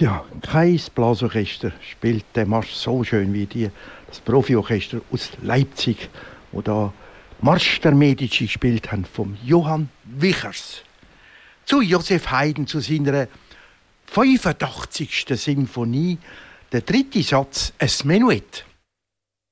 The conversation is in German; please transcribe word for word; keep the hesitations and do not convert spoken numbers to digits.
Ja, kein Blasorchester spielt den Marsch so schön wie die, das Profiorchester aus Leipzig, wo da Marsch der Medici gespielt haben vom Johann Wichers. Zu Josef Haydn zu seiner fünfundachtzigsten Sinfonie, der dritte Satz, ein Menuett.